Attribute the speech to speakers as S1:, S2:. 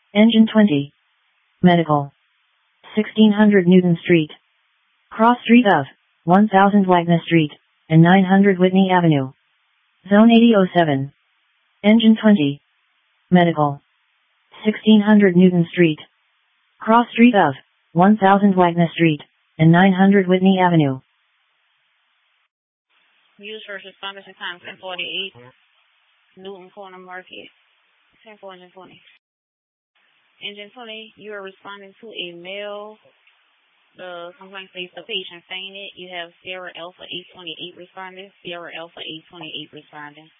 S1: Engine 20. Medical. 1600 Newton Street. Cross Street of 1000 Wagner Street and 900 Whitney Avenue. Zone 8007. Engine 20. Medical. 1600 Newton Street. Cross Street of 1000 Wagner Street and 900 Whitney Avenue.
S2: Use first responders in time 1048. Newton Corner Market. 10-4 Engine 20. Engine 20, you are responding to a male. The complaint states the patient fainted. You have Sierra Alpha 828 responding. Sierra Alpha 828 responding.